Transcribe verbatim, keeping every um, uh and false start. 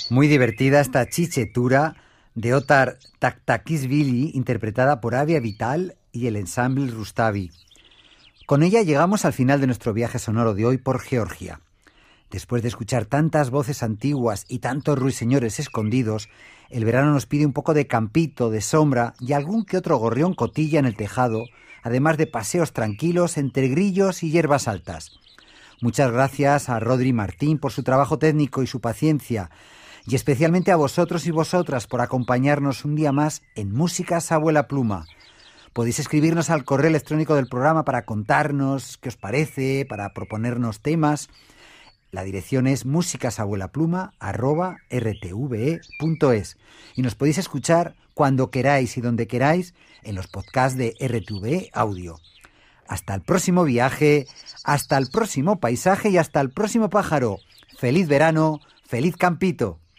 Muy divertida esta chichetura de Otar Taktakisvili, interpretada por Avia Vital y el ensamble Rustavi. Con ella llegamos al final de nuestro viaje sonoro de hoy por Georgia. Después de escuchar tantas voces antiguas y tantos ruiseñores escondidos, el verano nos pide un poco de campito, de sombra y algún que otro gorrión cotilla en el tejado, además de paseos tranquilos entre grillos y hierbas altas. Muchas gracias a Rodri Martín por su trabajo técnico y su paciencia, y especialmente a vosotros y vosotras por acompañarnos un día más en Músicas Abuela Pluma. Podéis escribirnos al correo electrónico del programa para contarnos qué os parece, para proponernos temas. La dirección es musicasabuelapluma arroba r t v e punto es y nos podéis escuchar cuando queráis y donde queráis en los podcasts de R T V E Audio. Hasta el próximo viaje, hasta el próximo paisaje y hasta el próximo pájaro. ¡Feliz verano! ¡Feliz campito!